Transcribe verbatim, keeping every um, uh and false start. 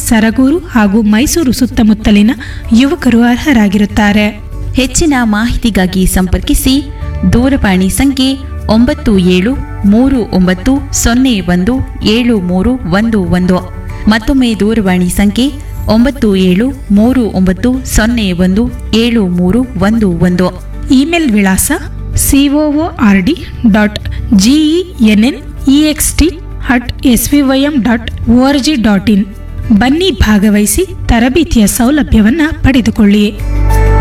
ಸರಗೂರು ಹಾಗೂ ಮೈಸೂರು ಸುತ್ತಮುತ್ತಲಿನ ಯುವಕರು ಅರ್ಹರಾಗಿರುತ್ತಾರೆ. ಹೆಚ್ಚಿನ ಮಾಹಿತಿಗಾಗಿ ಸಂಪರ್ಕಿಸಿ ದೂರವಾಣಿ ಸಂಖ್ಯೆ ಒಂಬತ್ತು ಏಳು ಮೂರು ಒಂಬತ್ತು ಸೊನ್ನೆ ಒಂದು ಏಳು ಮೂರು ಒಂದು ಒಂದು. ಮತ್ತೊಮ್ಮೆ ದೂರವಾಣಿ ಸಂಖ್ಯೆ ಒಂಬತ್ತು ಏಳು ಮೂರು ಒಂಬತ್ತು ಸೊನ್ನೆ ಒಂದು ಏಳು ಮೂರು ಒಂದು ಒಂದು. ಇಮೇಲ್ ವಿಳಾಸ COO R D dot ಜಿಇಎನ್ಎನ್ EXT at S V Y M dot O R G dot in. ಬನ್ನಿ ಭಾಗವಹಿಸಿ ತರಬೇತಿಯ ಸೌಲಭ್ಯವನ್ನು ಪಡೆದುಕೊಳ್ಳಿ.